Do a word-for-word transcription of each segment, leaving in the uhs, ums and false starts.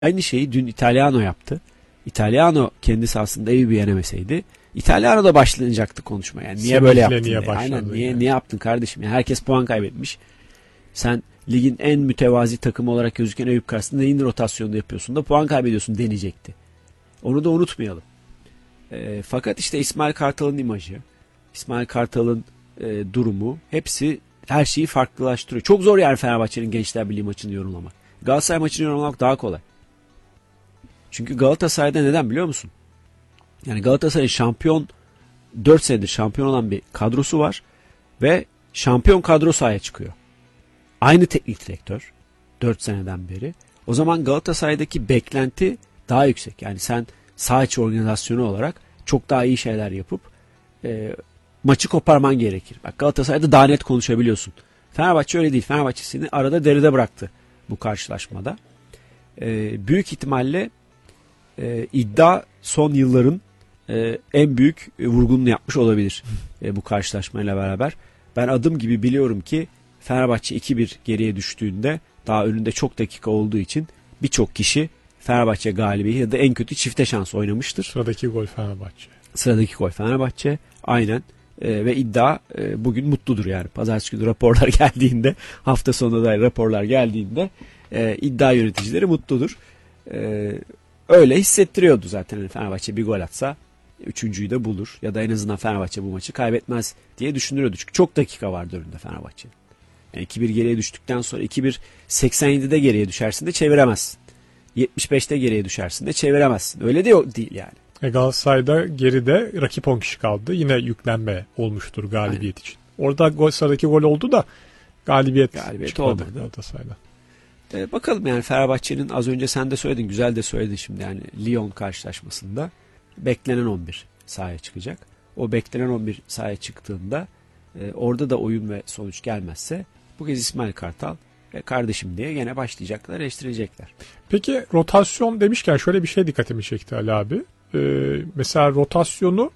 Aynı şeyi dün Italiano yaptı. Italiano kendi sahasında Eyüp'ü yenemeseydi İtalyana'da da başlayacaktı konuşma. Yani niye Semih'le böyle yaptın? Niye diye. Aynen niye yani. niye yaptın kardeşim? Yani herkes puan kaybetmiş. Sen ligin en mütevazi takımı olarak gözüken Eyüp karşısında neyin rotasyonunu yapıyorsun da puan kaybediyorsun deneyecekti. Onu da unutmayalım. E, fakat işte İsmail Kartal'ın imajı, İsmail Kartal'ın e, durumu hepsi her şeyi farklılaştırıyor. Çok zor yani Fenerbahçe'nin Gençler Birliği maçını yorumlamak. Galatasaray maçını yorumlamak daha kolay. Çünkü Galatasaray'da neden biliyor musun? Yani Galatasaray şampiyon dört senedir şampiyon olan bir kadrosu var ve şampiyon kadro sahaya çıkıyor. Aynı teknik direktör dört seneden beri. O zaman Galatasaray'daki beklenti daha yüksek. Yani sen saha içi organizasyonu olarak çok daha iyi şeyler yapıp e, maçı koparman gerekir. Bak Galatasaray'da daha net konuşabiliyorsun. Fenerbahçe öyle değil. Fenerbahçe seni arada deride bıraktı bu karşılaşmada. E, büyük ihtimalle e, iddia son yılların e, en büyük vurgununu yapmış olabilir e, bu karşılaşmayla beraber. Ben adım gibi biliyorum ki Fenerbahçe iki bir geriye düştüğünde daha önünde çok dakika olduğu için birçok kişi Fenerbahçe galibiyeti ya da en kötü çifte şans oynamıştır. Sıradaki gol Fenerbahçe. Sıradaki gol Fenerbahçe. Aynen. E, ve iddia e, bugün mutludur yani. Pazartesi günü raporlar geldiğinde, hafta sonunda da raporlar geldiğinde e, iddia yöneticileri mutludur. E, öyle hissettiriyordu zaten. Yani Fenerbahçe bir gol atsa üçüncüyü de bulur. Ya da en azından Fenerbahçe bu maçı kaybetmez diye düşünülüyordu. Çünkü çok dakika vardı önünde Fenerbahçe'nin. Yani iki bir geriye düştükten sonra iki bir seksen yedide geriye düşersin de çeviremezsin. yetmiş beşte geriye düşersin de çeviremezsin. Öyle de yok değil yani. E Galatasaray'da geride rakip on kişi kaldı. Yine yüklenme olmuştur galibiyet Aynen. için. Orada gol sıradaki gol oldu da galibiyet, galibiyet çıkmadı olmadı. Galatasaray'da. Ee, bakalım yani Fenerbahçe'nin az önce sen de söyledin, güzel de söyledin şimdi yani Lyon karşılaşmasında beklenen on bir sahaya çıkacak. O beklenen on bir sahaya çıktığında e, orada da oyun ve sonuç gelmezse bu kez İsmail Kartal e, kardeşim diye gene başlayacaklar, eleştirecekler. Peki rotasyon demişken şöyle bir şey dikkatimi çekti Ali abi. Ee, mesela rotasyonu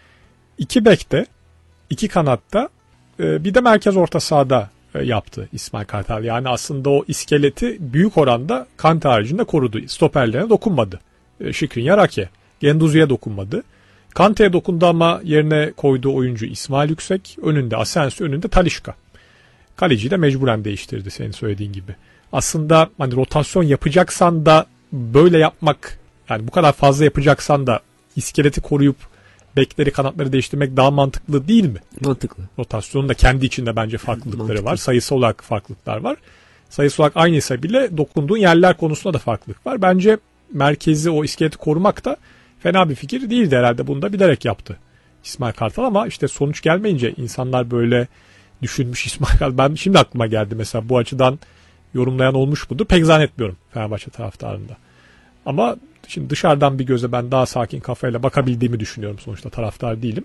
iki bekte, iki kanatta, e, bir de merkez orta sahada e, yaptı İsmail Kartal. Yani aslında o iskeleti büyük oranda Kante haricinde korudu. Stoperlerine dokunmadı. E, Şikrinyar Ake. Genduzi'ye dokunmadı. Kante'ye dokundu ama yerine koyduğu oyuncu İsmail Yüksek. Önünde Asensio, önünde Talisca. Kaleciyi de mecburen değiştirdi senin söylediğin gibi. Aslında hani rotasyon yapacaksan da böyle yapmak, yani bu kadar fazla yapacaksan da iskeleti koruyup bekleri, kanatları değiştirmek daha mantıklı değil mi? Mantıklı. Rotasyonun da kendi içinde bence farklılıkları mantıklı. var. Sayısal olarak farklılıklar var. Sayısal olarak aynıysa bile dokunduğun yerler konusunda da farklılık var. Bence merkezi, o iskeleti korumak da fena bir fikir değildi herhalde. Bunu da bilerek yaptı İsmail Kartal ama işte sonuç gelmeyince insanlar böyle düşünmüş İsmail Kartal. Ben şimdi aklıma geldi mesela, bu açıdan yorumlayan olmuş mudur? Pek zannetmiyorum Fenerbahçe taraftarında. Ama şimdi dışarıdan bir göze ben daha sakin kafayla bakabildiğimi düşünüyorum, sonuçta taraftar değilim.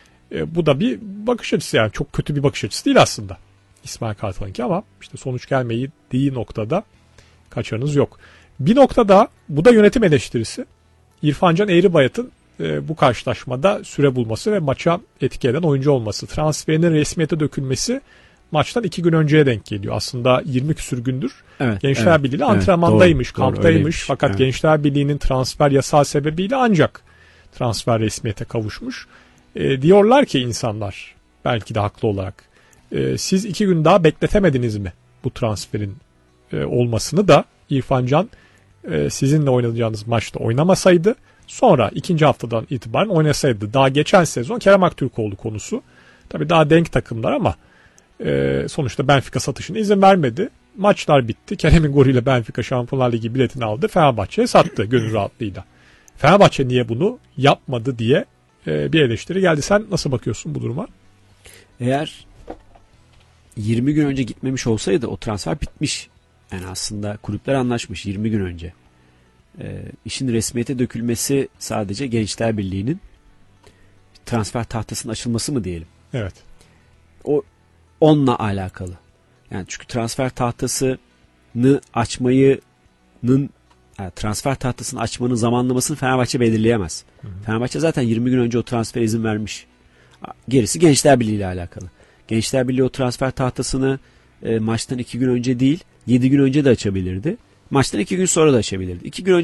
E, bu da bir bakış açısı, yani çok kötü bir bakış açısı değil aslında İsmail Kartal'ınki, ama işte sonuç gelmeyi dediği noktada kaçarınız yok. Bir noktada bu da yönetim eleştirisi. İrfan Can Eğribayat'ın e, bu karşılaşmada süre bulması ve maça etki eden oyuncu olması. Transferinin resmiyete dökülmesi maçtan iki gün önceye denk geliyor. Aslında yirmi küsür gündür evet, Gençler evet, Birliği evet, antrenmandaymış, doğru, kamptaymış. Doğru, fakat evet. Gençler Birliği'nin transfer yasağı sebebiyle ancak transfer resmiyete kavuşmuş. E, diyorlar ki insanlar, belki de haklı olarak, e, siz iki gün daha bekletemediniz mi bu transferin e, olmasını da İrfan Can e, sizinle oynayacağınız maçta oynamasaydı, sonra ikinci haftadan itibaren oynasaydı. Daha geçen sezon Kerem Aktürkoğlu konusu. Tabii daha denk takımlar ama e, sonuçta Benfica satışına izin vermedi. Maçlar bitti. Kerem'in golüyle Benfica Şampiyonlar Ligi biletini aldı. Fenerbahçe'ye sattı gönül rahatlığıyla. Fenerbahçe niye bunu yapmadı diye e, bir eleştiri geldi. Sen nasıl bakıyorsun bu duruma? Eğer yirmi gün önce gitmemiş olsaydı o transfer bitmiş. Yani aslında kulüpler anlaşmış yirmi gün önce. E, işin resmiyete dökülmesi sadece Gençler Birliği'nin transfer tahtasının açılması mı diyelim? Evet. O onunla alakalı. Yani çünkü transfer tahtasını açmayının yani transfer tahtasını açmanın zamanlamasını Fenerbahçe belirleyemez. Hı hı. Fenerbahçe zaten yirmi gün önce o transfer izin vermiş. Gerisi Gençler Birliği ile alakalı. Gençler Birliği o transfer tahtasını e, maçtan iki gün önce değil, yedi gün önce de açabilirdi. Maçtan iki gün sonra da açabilirdi. İki gün